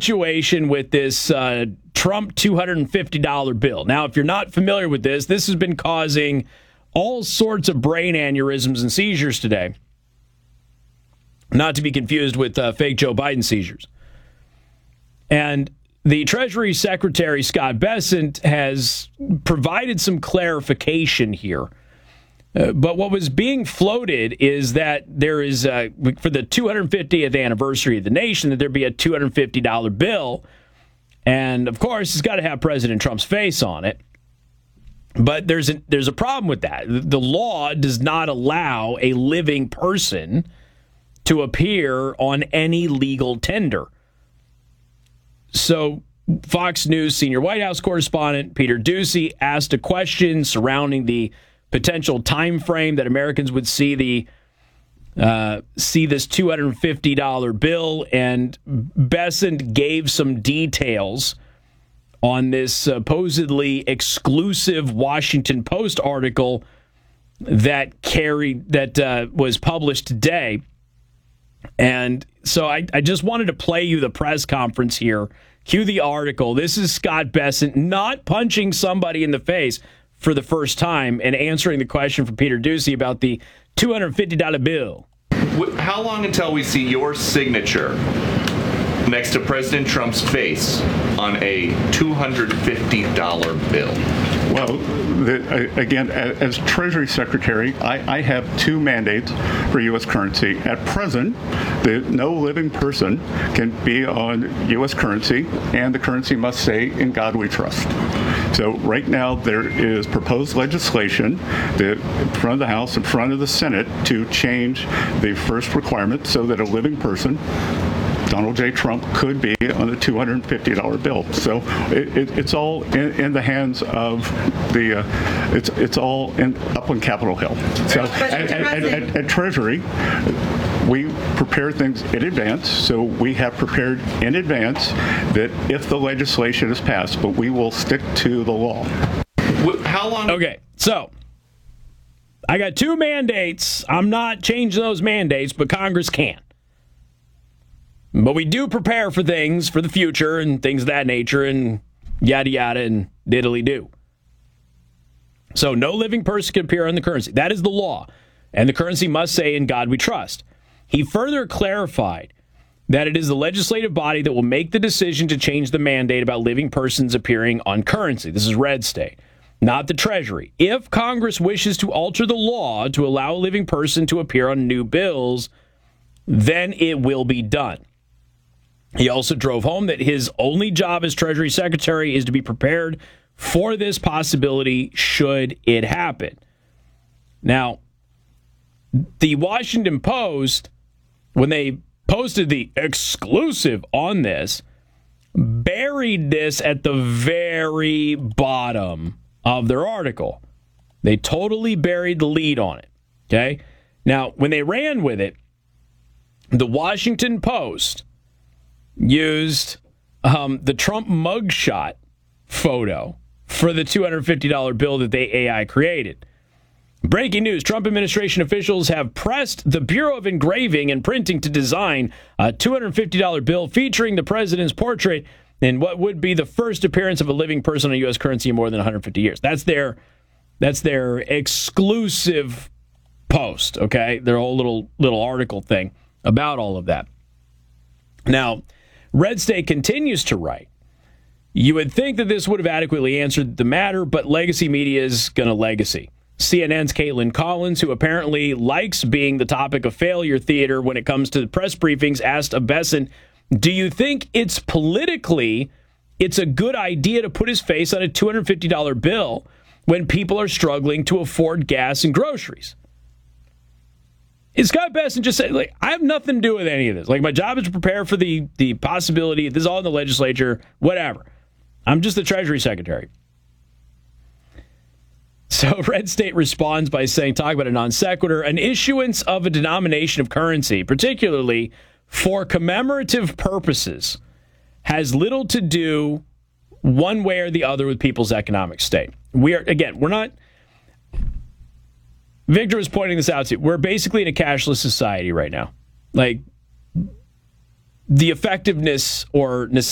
situation with this Trump $250 bill. Now, if you're not familiar with this has been causing all sorts of brain aneurysms and seizures today. Not to be confused with fake Joe Biden seizures. And the Treasury Secretary, Scott Bessent, has provided some clarification here. But what was being floated is that there is, for the 250th anniversary of the nation, that there'd be a $250 bill. And, of course, it's got to have President Trump's face on it. But there's a problem with that. The law does not allow a living person to appear on any legal tender. So Fox News senior White House correspondent Peter Doocy asked a question surrounding the potential time frame that Americans would see this $250 bill, and Bessent gave some details on this supposedly exclusive Washington Post article that was published today. And so I just wanted to play you the press conference here. Cue the article. This is Scott Bessent not punching somebody in the face for the first time and answering the question from Peter Doocy about the $250 bill. How long until we see your signature next to President Trump's face on a $250 bill? Well, again, as Treasury Secretary, I have two mandates for U.S. currency. At present, no living person can be on U.S. currency, and the currency must say, "In God we trust." So right now there is proposed legislation in front of the House, in front of the Senate, to change the first requirement so that a living person, Donald J. Trump, could be on a $250 bill. So it's all in the hands of the, it's all up on Capitol Hill. So at Treasury, we prepare things in advance. So we have prepared in advance that if the legislation is passed, but we will stick to the law. How long? Okay, so I got two mandates. I'm not changing those mandates, but Congress can. But we do prepare for things for the future and things of that nature and yada yada and diddly-do. So no living person can appear on the currency. That is the law. And the currency must say, "In God we trust." He further clarified that it is the legislative body that will make the decision to change the mandate about living persons appearing on currency. This is red state, not the Treasury. If Congress wishes to alter the law to allow a living person to appear on new bills, then it will be done. He also drove home that his only job as Treasury Secretary is to be prepared for this possibility should it happen. Now, the Washington Post, when they posted the exclusive on this, buried this at the very bottom of their article. They totally buried the lead on it. Okay? Now, when they ran with it, the Washington Post used the Trump mugshot photo for the $250 bill that they AI created. Breaking news, Trump administration officials have pressed the Bureau of Engraving and Printing to design a $250 bill featuring the president's portrait in what would be the first appearance of a living person on U.S. currency in more than 150 years. That's their exclusive post, okay? Their whole little article thing about all of that. Now, Red State continues to write, you would think that this would have adequately answered the matter, but legacy media is going to legacy. CNN's Caitlin Collins, who apparently likes being the topic of failure theater when it comes to the press briefings, asked of Bessent, do you think it's a good idea to put his face on a $250 bill when people are struggling to afford gas and groceries? And Scott Bessent just said, I have nothing to do with any of this. My job is to prepare for the possibility. This is all in the legislature, whatever. I'm just the Treasury Secretary. So Red State responds by saying, talk about a non sequitur, an issuance of a denomination of currency, particularly for commemorative purposes, has little to do one way or the other with people's economic state. We're not, Victor was pointing this out to you. We're basically in a cashless society right now. The effectiveness or necessity